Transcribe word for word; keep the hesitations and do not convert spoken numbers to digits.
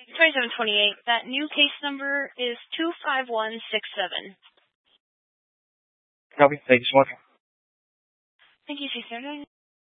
twenty-seven twenty-eight. That new case number is two five one six seven. Copy. Thank you so much. Thank you, six seven.